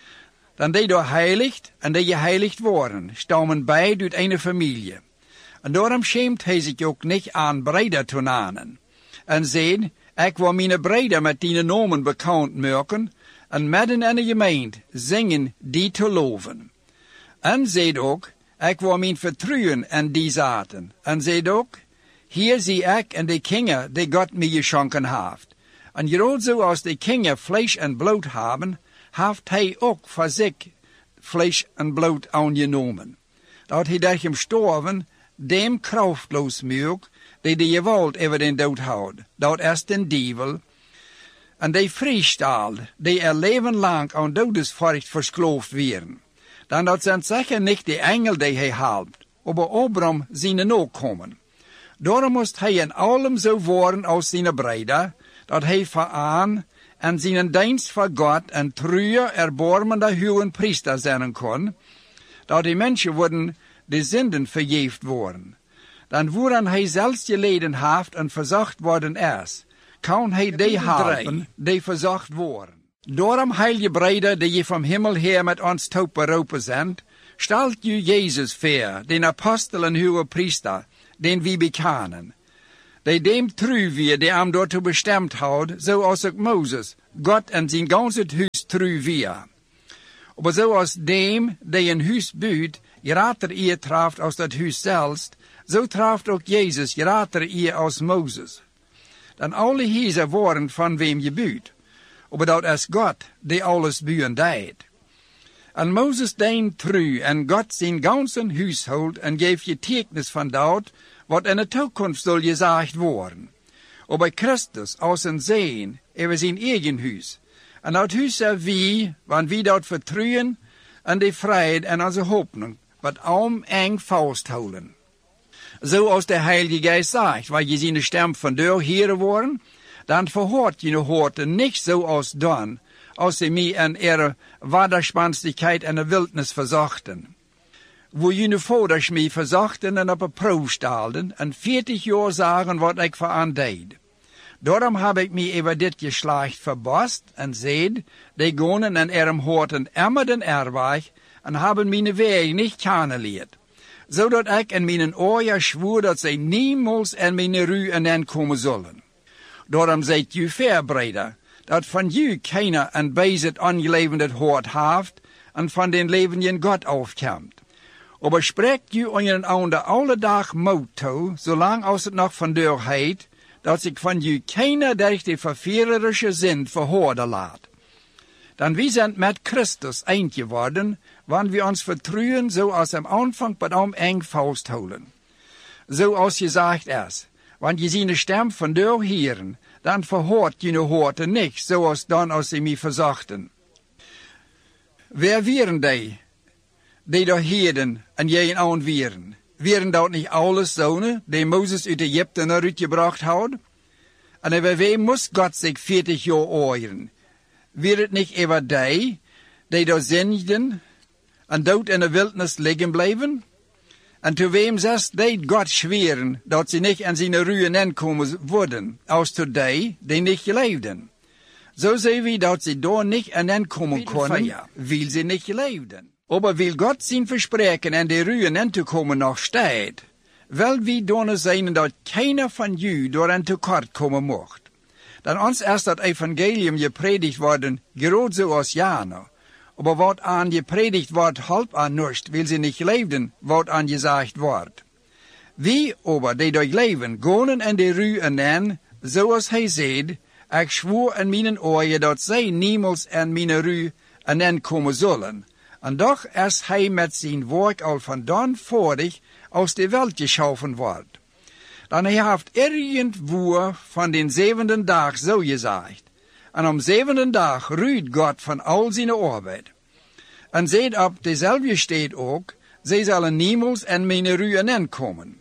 Speaker 1: Dan die door heiligt en die geheiligd worden, stammen beide uit een familie. En daarom schaamt hij zich ook niet aan breder te namen. En zei, ik wil mijn breder met die namen bekend maken, en midden in de gemeente zingen die te loven. En zei ook, ik wil mijn vertrouwen in die zaten. En zei ook, hier zie ik en de kingen die God mij geschonken heeft. En groot zoals de kingen vlees en bloed hebben, heeft hij ook voor zich vlees en bloed aangenomen. Dat hij durch hem sterven, dem krachtloos maakt, die de gewalt over den dood houdt. Dat is den duivel. En die vrijstaal, die leven lang aan dodesvrucht verskloofd werden. Dan dat zijn zeker niet de engel die hij helpt, aber Abraham zijn ook komen. Daarom moest hij in allem zo worden als zijn breder, dat hij vooraan en zijn dienst voor God en true, erbarmende huwen priester zijn kon, dat die mensen worden de zinden vergeefd worden. Dan worden hij zelfs geleden heeft en verzacht worden is, kan hij die helpen die verzacht worden. Daarom, heilige breder, die je van hemel her met ons toe beroepen zijn, stelt je Jezus voor, den apostel en huwe priester, den we bekennen. die dem true weer, die am daartoe bestemd houdt, zoals ook Mozes, God en zijn ganse huis true weer. Maar zoals dem, die een huis bouwt, grater eer traft als dat huis zelfs, zo traft ook Jezus grater eer als Mozes. Dan alle huizen waren van wem je bouwt, maar dat is God, die alles bouwen deed. En Mozes deed true, en God zijn ganse huishold, en geeft je tekenis van dat, wat in de toekomst zal gezegd worden. Maar bij Christus, als een zeen, we zijn eigen huis. En dat huis zijn wie, wanneer we dat vertrouwen, en de vrijheid en onze hoopning, wat arm eng vasthouden. Zoals de Heilige Geest zegt, waar je zijn stem van deur heren worden, dan verhoort je hoorten niet zoals dan, als ze mij en ihre waderspanstigheid en de wildnis verzachten. Wo je vaders mij verzachten en op een proef stelden, en 40 jaar zagen wat ik voor aan deed. Daarom heb ik mij over dit geslacht verbaasd en zeid, die gonen en ihrem hoorten immer den erweg, en hebben mijn weg niet kennenleerd. Zodat ik in mijn oor schwoer dat zij niemals in mijn ruïnen komen zullen. Daarom zijt u verbreder, dat van u keiner een bezit aangeleverd hoort heeft, en van den leven in God afkomt. Maar spreekt u een ander alle dag moed toe, zolang als het nog van deur heet, dat zich van u keiner durch de verführerische zin verhoorden laat. Dan we zijn met Christus eind geworden, wanneer we ons vertrouwen zoals am Anfang bij hem eng vasthouden. Zoals gezegd is, wanneer je zijn stem van deur heren, dan verhoort je hoorten niet, zoals dan als ze mij verzachten. Wer waren die daar heden en jij aan waren? Waren dat niet alles zonen, die Mozes uit Egypte naar uitgebracht had? En over wem moest God zich 40 jaar oren? Weer het niet over die daar zinigden en dood in de wildnis liggen bleven? En to wem zes deed God zweren dat ze niet aan zijn ruïnen komen worden, als to die niet geleefden? Zo zien we dat ze daar niet aan komen konden, wil ze niet geleefden. Maar wil God zijn verspreken en de ruïnen te komen nog steeds, wel wie dan zijn dat keiner van u door een tekort komen mocht. Dan ons is dat evangelium gepredigt worden, groot zoals Jana. Maar wat aan gepredigt wordt, halb aan nust, wil ze niet geleefden, wat aan gezegd wordt. Wie aber die door leven, gonen en de ruïnen, zoals hij zegt, ik zwoer in mijn oren dat zij niemals in mijn ruïnen komen zullen. En doch is hij met zijn werk al vandaan voordig aus de welt geschaffen wordt. Dan hij heeft irgendwo van den 7e dag zo gezegd. En om 7e dag ruht God van al zijn arbeid. En zegt op dezelfde steed ook, zij zullen niemals in mijn ruïnen komen.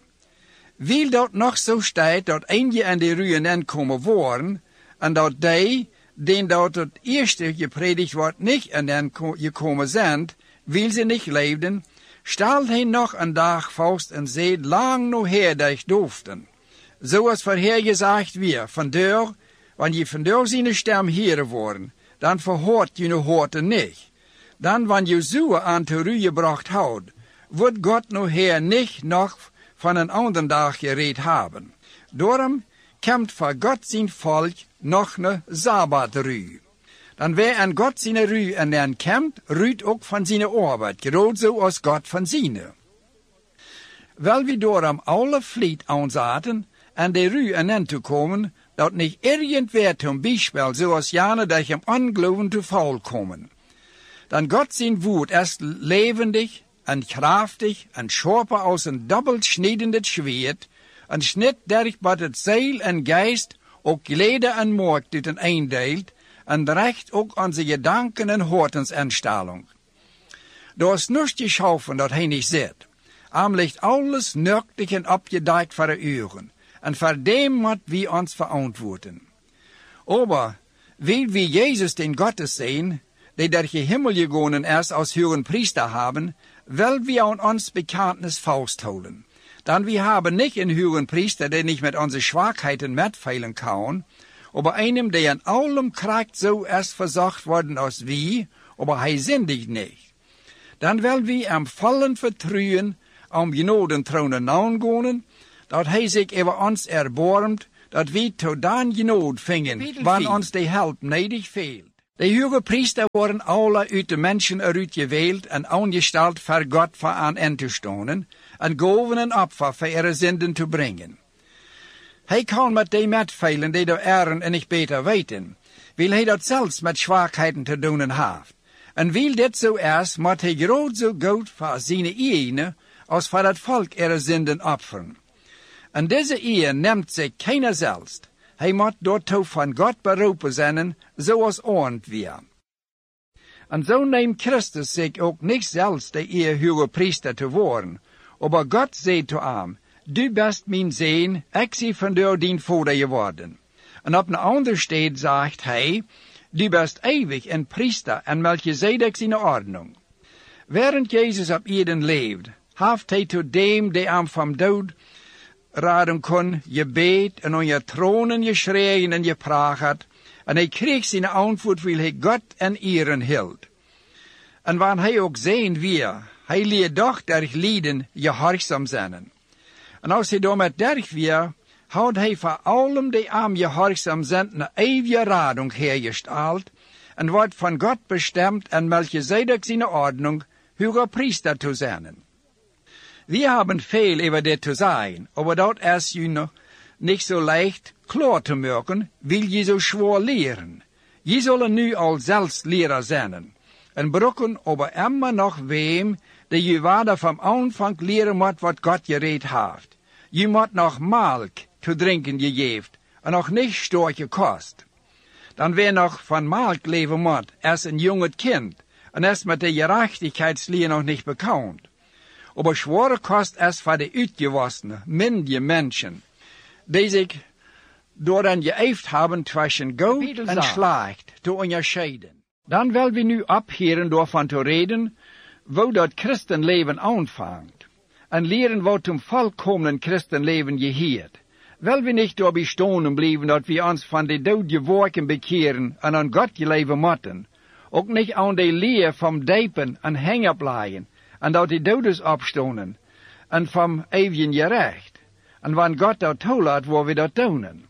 Speaker 1: Wil dat nog zo staat dat eentje in de ruïnen komen worden, en dat die, den dat het eerste gepredigd wordt, niet in hen gekomen zijn, wil ze niet leefden, stelt hij nog een dag vast en zegt lang nog her dat ik doofden. Zoals voorhergezegd weer, vandaar, wanneer je vandaar zijn stem heren worden, dan verhoort je hoorten niet. Dan wanneer je zo aan te ruï gebracht houdt, wordt God nog her niet nog van een andere dag gereed hebben. Daarom komt voor God zijn volk nog een Sabbatruï. Dan wer aan God zijn ruïnen komt, ruht ook van zijn arbeid, groot zoals God van zijn. Wel we daarom alle vliet aanzetten en de ruïnen te komen, dat niet irgendwer zum Beispiel zoals Jana dat hem ongeloven te val komen. Dan God zijn woord is levendig en krachtig en scherper als een dubbelschnijdend schwert, en snit derg wat het ziel en geest ook leden en maakt uit een eindeelt, en recht ook onze gedanken en hortensinstelling. Daar is niets geschaffen dat hij niet zit. Am ligt alles nuchtig en opgedekt voor de oren, en voor dem moet we ons verantwoorden. Aber, wil we Jezus den Gottes zijn, die der Himmel gegangen is als hohen Priester haben, wil we aan ons bekenntnis vasthouden. Dan we haben nicht een hohen Priester, der nicht mit onze Schwachheiten mitfeilen kann, aber einem, der in allem Kraft so ist versorgt worden als wir, aber hij sündigt nicht. Dan wil we am vollen vertrouwen am Genodentronen naangehen, dat hij zich over ons erbarmt, dat we tot dan genood vingen, wanneer ons de help nedig veelt. De hoge priester worden alle uit de mensen eruit gewählt en aangesteld voor God voor aan en te stonen, en goven een opfer voor ihre zinden te brengen. Hij kan met die metveilen die door eren en niet beter weten, wil hij dat zelfs met zwakheden te doen heeft. En wil dit zo is, moet hij groot zo goed voor zijn eigen, als voor het volk ihre zinden opferen. En deze eer neemt zich keiner zelfs. Hij moet daartoe van God beroepen zijn, zoals oorend weer. En zo neemt Christus zich ook niet zelfs de eer hoge priester te worden, maar God zei te hem, du bent mijn zoon, ik zie van door dien vader geworden. En op een andere stad zegt hij, du bent eeuwig een priester en Melchizedek zijn ordnung. Während Jezus op aarde leefde, heeft hij tot dem die hem van dood raden kon, gebed en aan je tronen geschreven en gepraat, en hij kreeg zijn antwoord wil hij God en eren hield. En wanneer hij ook zijn weer, hij leert doch der lieden gehoorzaam zijn. En als hij daarmee derg weer, houdt hij voor allem die aan gehoorzaam zijn een eeuwige radung hergesteld, en wordt van God bestemd en Melchizedek zijn ordnung hoge priester te zijn. Wir haben veel over dit te zeggen, aber dat is je nog niet zo leicht klar te maken, wil je zo schwer leren. Je zullen nu al zelfs leraar zijn, en brokken aber immer nog wem, die je waarde van aanvang leren moet wat God gereed heeft. Je moet nog melk te drinken gegeven, en nog niet sterke kost. Dan weer nog van melk leven moet, als een jong kind, en is met de gerechtigheidsleer nog niet bekend. Aber schwere kost is voor de uitgewassene, myndige mensen, die zich door een geëefd hebben tussen goed en slecht te onderscheiden. Dan wil we nu opheren door van te reden, wo dat christenleven aanvangt, en leren wat zum volkomenen christenleven geheert. Wil we niet door bestonen blijven dat we ons van de dode werken bekeren en aan God leven moeten, ook niet aan de leer van dijpen en hengopleien, en dat de dodes opstonen, en van eeuwig gerecht. En wanneer God dat toelaat, waar we dat doen.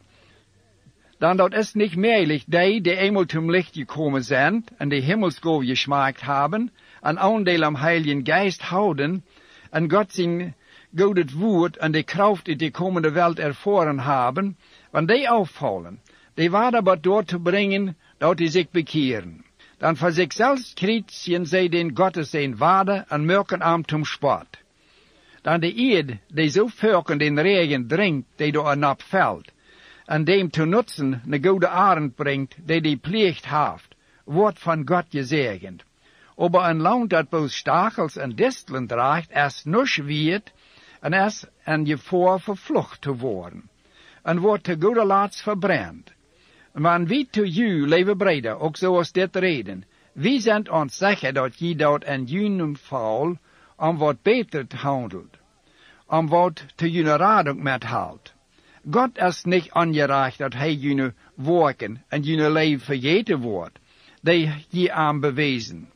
Speaker 1: Dan dat is niet meerlijk die eenmaal zum licht gekomen zijn, en de hemelsgoof gesmaakt hebben, en aandeel am Heiligen Geist houden, en God zijn godet woord en de kracht uit de komende wereld ervaren hebben, want die afvallen, die waren maar door te brengen, dat die zich bekeren. Dan voor zichzelf krijgen zij den Gottes zijn waarde en merken aan zum spot. Dan de eed, die zo verken den regen drinkt, die door een nap valt, en dem te nutzen een goede arend brengt, die plicht heeft, wordt van God gezegend. Aber een land dat boos stachels en distelen draagt, is nusch wird, en is een gevaar vervlucht te worden, en wordt te goede laats verbrand. Maar wie te u, lieve breder, ook zoals dit reden, wie zijn ons zeggen dat je dat in junum val, om wat beter te handelt, om wat te june radung met houdt. God is niet ongerecht dat hij june werken en june leven vergeten wordt, die je aan bewezen.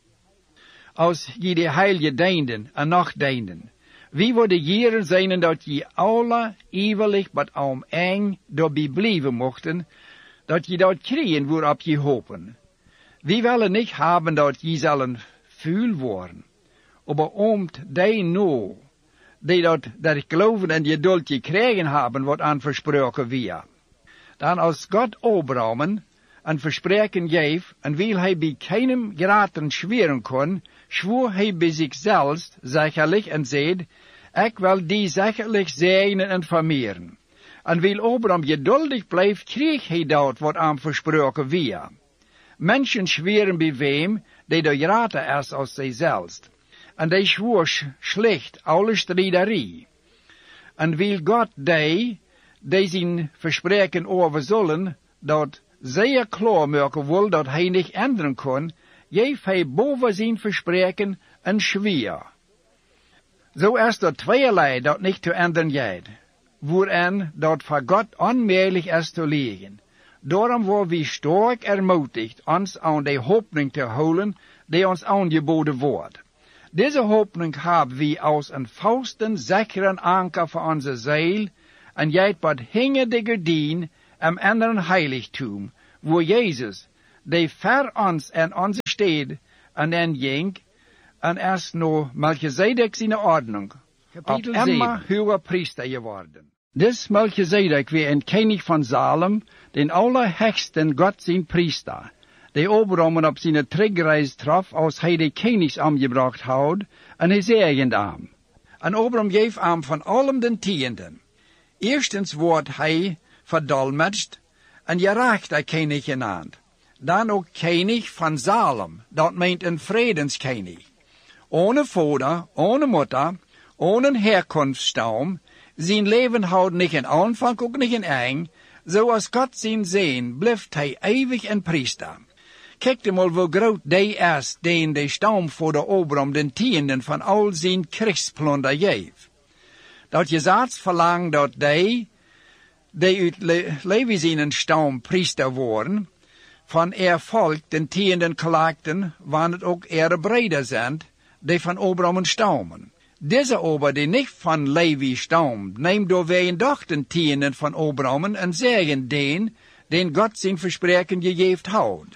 Speaker 1: Als je de heilige deenden en nog deenden, wie worden jaren zijn dat je alle eeuwig met om eng daarbij blijven mochten, dat je dat krijgen waarop je hopen. Wie willen niet hebben dat je zullen vuil worden, maar omt die no, die dat geloven en geduld gekregen hebben, wat aan versproken weer. Dan als God Abrahamen een verspreken geeft, en wil hij bij keinem geraten schweren kon, schwoer hij bij zichzelf zekerlijk en zei, ik wil die zekerlijk zegenen en vermeeren. En wil Abraham geduldig blijft, kreeg hij dat wat aan versproken weer. Mensen schweren bij wem, die de geraten is als zijzelf. En die schwoer slecht alle striderie. En wil God die zijn verspreken over zullen, dat zeer klaar maken wil dat hij niet änderen kon, geeft hij boven zijn verspreken een schwier. Zo is er tweeërlei dat niet te änderen gaat, waarin dat voor God onmogelijk is te liggen. Daarom worden we sterk ermutigd ons aan de hoopning te houden die ons aangeboden wordt. Diese Hoffnung haben wir aus een festen, sicheren Anker voor onze Ziel en jij wat hingen de gordijn am anderen Heiligtum, wo Jesus, die ver ons en onze stede en den ging, en erst no Melchizedek zijn ordnung, op immer hoger priester geworden. Dus Melchizedek weer een koning van Salem, den allerhechsten God zijn priester, die Abraham op zijn terugreis trof, als hij de koningsam gebracht had, en hij zegende am. En Abraham geef am van allem den tienden. Eerstens wordt hij verdolmetscht, en geraakt hij koning genaamd. Dan ook koning van Salem, dat meent een vredenskoning. Ohne vader, ohne moeder, ohne herkomststaum, zijn leven houdt niet in aanvang, ook niet in eind, zoals God zijn zin, blijft hij eeuwig een priester. Kijk mal hoe groot die is, den de stamvader Abraham den tienden van al zijn krigsplunder geeft. Dat je zaad verlangt dat die uit Levi zijn stam priester worden, van volk den tienden klaagden, wanneer het ook breder zijn, die van Abraham stammen. Deze aber, die niet van Levi stammen, neemt door wij doch den tienden van Abraham en zeggen den God zijn verspreken gegeven houdt.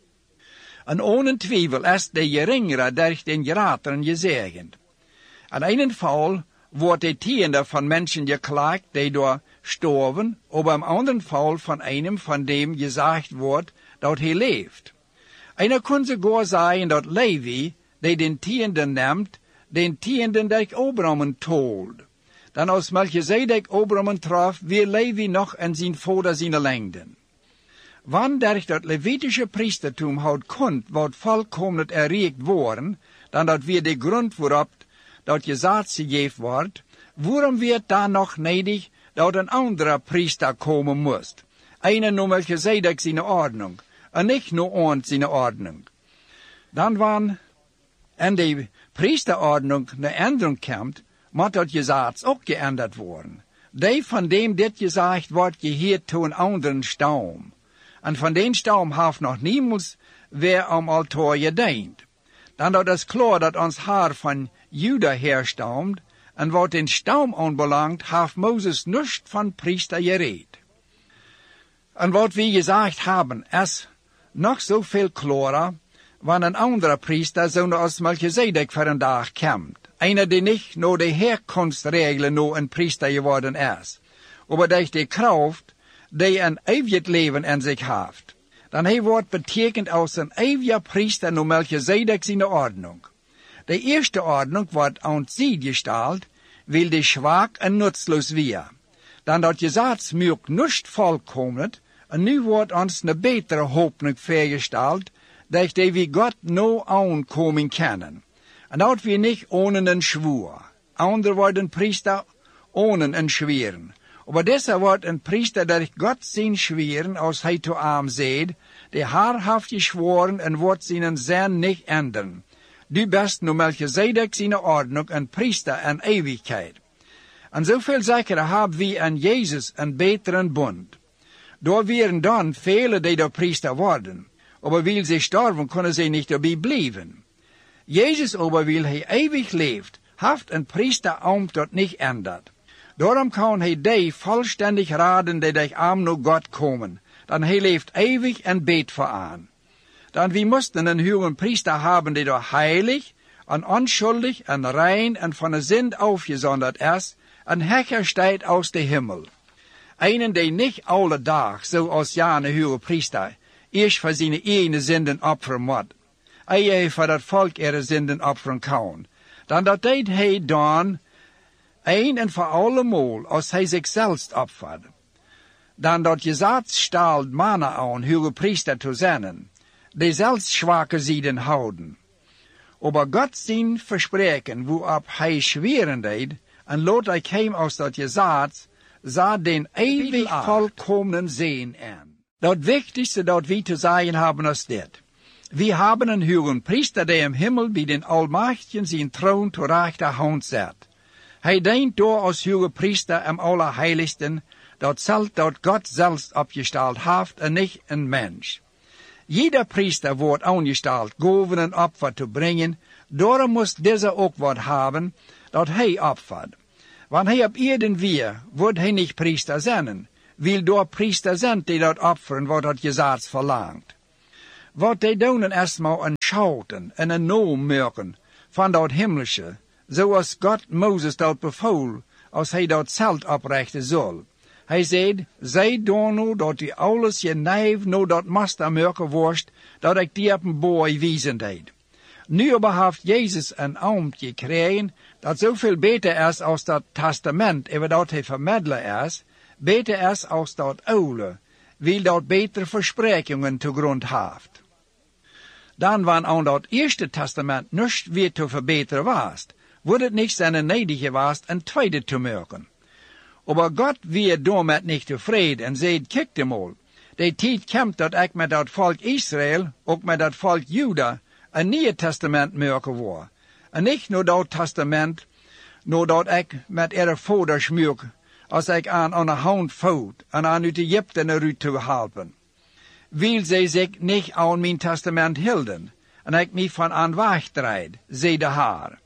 Speaker 1: En ohne twijfel is de geringere durch den grateren gezegend. Aan een geval wordt de tiende van mensen geklaagd die door sterven, aber im anderen Fall von einem, von dem gesagt wordt dat hij leeft. Einer kon sogar sagen, dat Levi, die den tienden neemt, den tienden durch Abraham told. Dan als Melchizedek Abraham traf, weer Levi nog en zijn vader zijn lengden. Wanneer dat Levitische priestertum houdt kunt, wat volkomen erreikt worden, dan dat weer de grond waarop dat gezaad gegeven wordt, waarom werd dan nog nodig dat een andere priester komen moest? Einer nur Melchizedek zijn ordnung, en niet nur ons zijn ordnung. Dan wanneer en de priesterordnung eine Änderung kommt, moet dat gezaad ook geändert worden. Die van dem dit gezegd wordt, geheert toe een anderen stam. En van den stam heeft nog niemals weer am altaar gediend. Dan dat is klaar dat ons haar van Juda herstamt, en wat den stam aanbelangt, heeft Moses niets van priester gereed. En wat we gezegd hebben, is nog zoveel klarer, wanneer een andere priester, zoals Melchizedek voor een dag komt. Einer die niet door de herkomstregelen no een priester geworden is, maar durch de kracht die een eeuwig leven in zich heeft. Dan hij wordt betekend als een eeuwige priester no Melchizedek zijn ordnung. De eerste ordnung wordt ons ziet gesteld, wil de zwak en nutzloos weer. Dan dat gezaad mögt nicht volkomen, en nu wordt ons een betere hoopning voorgesteld, dat we God no aankomen kennen. En dat we niet ohne een schwur. Ander worden priester ohne een schweren. Aber deshalb wordt een priester durch God zijn schweren, als hij te arm zegt, de haarhaft geschworen en wordt zijn zin niet ändern. Du bist nu Melchizedek zijn ordnung een priester en eeuwigheid. En zoveel zeker hebben we aan Jezus een beteren bund. Door werden dan vele die door priester worden. Aber weil sie sterben, können sie nicht dabei bleiben. Jesus aber, weil er ewig lebt, haft ein Priesteramt dort nicht ändert. Darum kann er die vollständig raden, die durch Arm nur Gott kommen, dann er lebt ewig en bet für an. Dann wir mussten einen höheren Priester haben, der doch heilig, und unschuldig, und rein, und von der Sünd aufgesondert ist, ein Herrscher steht aus dem Himmel. Einen, der nicht alle Tag, so als jene höhere Priester, eerst voor zijn eigen zinden offeren moet. Hij voor dat volk zinden offeren kan. Dan dat deed hij dan, een en voor allemaal, als hij zichzelf offert. Dan dat gezaad stelt mannen aan, hoge priester te zijn, die zelfs zwakke zijden houden. Aber God zijn verspreken, waarop hij schweren deed, en lot hij kwam als dat gezaad, zat den ewig volkomen zin aan. Dat wichtigste dat we te zeggen hebben is dit. We hebben een hoge priester die im Himmel bij den Almachtigen zijn troon te rechter hand zet. Hij dient door als hoge priester im Allerheiligsten, dat zelfs dat God zelfs opgesteld heeft en niet een mens. Jeder priester wordt aangesteld gaven en opfer te brengen, daarom moest deze ook wat hebben, dat hij opfert. Want hij op eerden weer, wordt hij niet priester zijn, wil door priester zijn die dat opferen wat het gezag verlangt. Wat die doen erstmal een schouten en een noem maken van dat himmlische, zoals God Mozes dat bevoel, als hij dat zelt oprichten zal. Hij zei, zij doen nu dat u alles je neef nu dat master maken worst, dat ik die op een boy wijzen deed. Nu aber heeft Jezus een ambt gekregen, dat zoveel beter is als dat testament, over dat hij vermiddelen is, beter is als dat oude, wil dat betere versprekingen te grond heeft. Dan wanneer aan dat eerste testament niets weer te verbeteren was, wordt het niet zijn neidig geweest een tweede te maken. Aber God weer daarmee niet tevreden en zei, kijk de mal, de tijd komt dat ik met dat volk Israël, ook met dat volk Juda, een nieuw testament maken word. En niet nur dat testament, nur dat ik met ihre vaders maak, als ik aan de hand voed en aan uit Egypte eruit te helpen. Wil zij zich niet aan mijn testament hielden, en ik mij van aan wegdraaid, zei de Heer.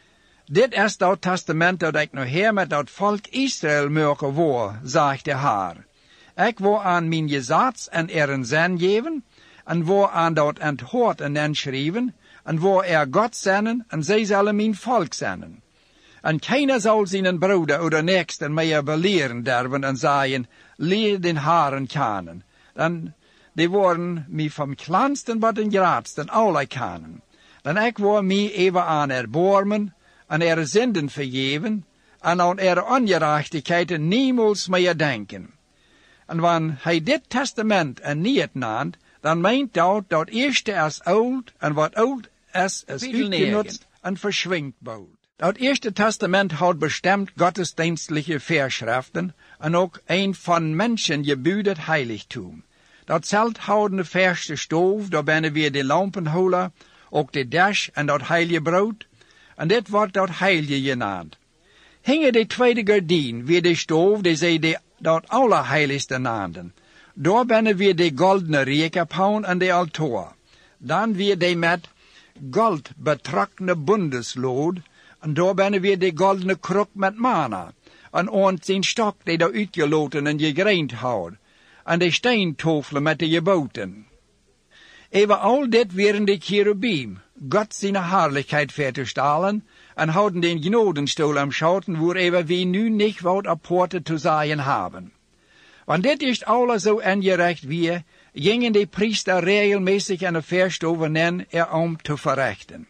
Speaker 1: Dit is dat testament dat ik nu hier met dat volk Israël maken wil, zegt de Heer. Ik wil aan mijn gezag en eren zin geven, en wil aan dat antwoord en schrijven, en wil God zenden, en zij zullen mijn volk zenden. En keiner zal zijn broeder of nächsten meer beleren derven en zeggen, leer den Herren kennen. Dan die worden mij van kleinsten tot den grootsten alle kennen. Dan ik wil mij even aan erbarmen, aan ihre zinden vergeven, en aan ihre ongerechtigheden niemals meer denken. En wanneer hij dit testament en niet naant, dan meent dat eerste is oud, en wat oud is uitgenutst en verschwindt boud. Dat eerste testament houdt bestemd gottesdienstliche Verschriften en ook een van mensen gebudet heiligtum. Dat zelthoudende verste stoof, daar binnen weer de lampenholer, ook de dash en dat heilige brood, en dit wordt dat heilige genaamd. Hingen de tweede gordijn weer de stoof, die zij dat allerheiligste naamden. Daar binnen weer de goldene rekenpauwen en de altaar. Dan weer de met gold betrokkene bundeslood, en daar binnen weer de goldene kruk met mana, en aan zijn stok die daar uitgeloten en gegreind houdt, en de steentofelen met de geboten. Over al dit wären de cherubim, Gott seine Herrlichkeit vertustalen, en houden den Gnodenstuhl am Schauten, wo wir nu nicht wat apporte zu sagen haben. Want dit is alles so ungerecht wie, gingen de Priester regelmäßig eine Verstoven nennen, om te verrichten.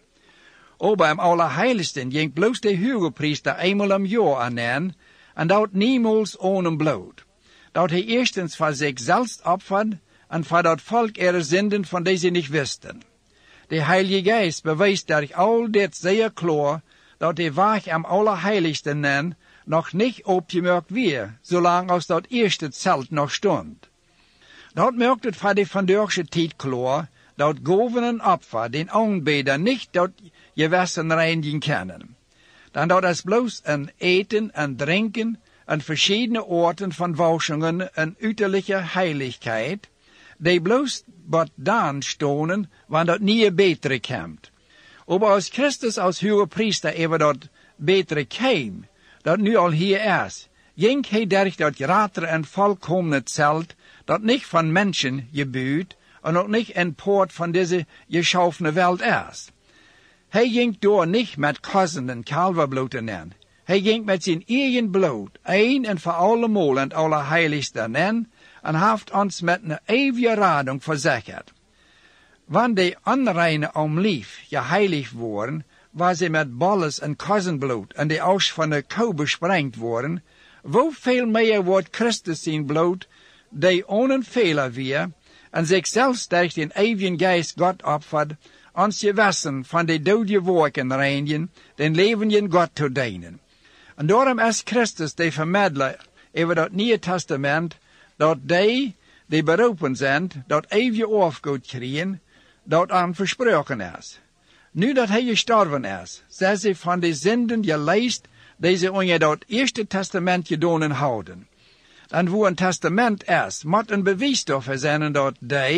Speaker 1: Aber im Allerheiligsten ging bloß de Hügelpriester einmal im Jahr an nennen, en dat niemals ohne Blut. Dat hij eerstens voor zich selbst opfert, en voor dat volk ihre Sünden van deze niet wisten. De Heilige Geist beweist durch al dit zeer klar, dat de Weg am Allerheiligsten nennen, nog niet opgemerkt weer, zolang als dat eerste zelt nog stond. Dat merkt het voor de vandaagse tijd klaar, dat goven en opfer den aanbeder niet dat gewassen reinigen kunnen. Dan dat is bloos een eten en drinken en verschillende orten van wauschungen en uiterlijke heiligheid, die bloos wat dan stonen, wanneer dat niet betere komt. Aber als Christus als hoge priester even dat betere kwam, dat nu al hier is, ging hij durch dat gratere en volkomene zelt, dat niet van mensen gebuurd, en ook niet een poort van deze geschaffene wereld is. Hij ging door niet met kossen en kalverbloed in. Hij ging met zijn eigen bloed, een en voor allemol en allerheiligste in, en heeft ons met een eeuwige radung verzekerd. Wanneer de onreine om lief geheiligd worden, waar ze met bolles en kossenbloed en de aus van de kou besprengd worden, hoeveel meer wordt Christus zijn bloed, die ohne Fehler weer, en zichzelf durch den eeuwigen Geist Gott opfert, ons gewassen van de dode werken reinigen, den levenden Gott te dienen. En daarom is Christus de vermiddelaar over dat Nieuwe Testament, dat die beroepen zijn, dat eeuwige afgoed krijgen, dat aan versproken is. Nu dat hij gestorven is, zijn ze van de zinden geleest, die ze onder dat eerste testament gedaan houden. En wo een testament is, moet een bewijs daarvoor zijn dat die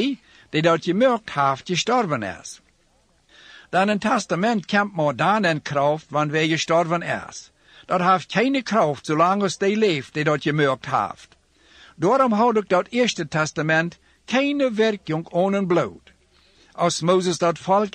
Speaker 1: die dat gemerkt heeft gestorven is. Dan een testament komt maar dan in kracht, wanneer wij gestorven is. Dat heeft geen kracht, zolang als die leeft, die dat gemerkt heeft. Daarom houdt ook dat eerste testament keine werking ohne bloed. Als Moses dat volk